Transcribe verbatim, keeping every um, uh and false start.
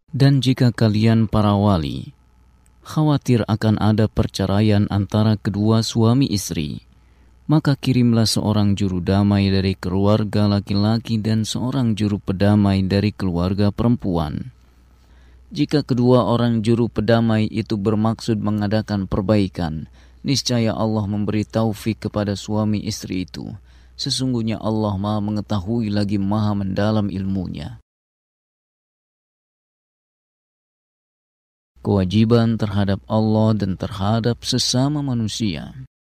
Dan jika kalian para wali khawatir akan ada perceraian antara kedua suami istri, maka kirimlah seorang juru damai dari keluarga laki-laki dan seorang juru pedamai dari keluarga perempuan. Jika kedua orang juru pedamai itu bermaksud mengadakan perbaikan, niscaya Allah memberi taufik kepada suami istri itu. Sesungguhnya Allah Maha mengetahui lagi Maha mendalam ilmunya. Kewajiban terhadap Allah dan terhadap sesama manusia.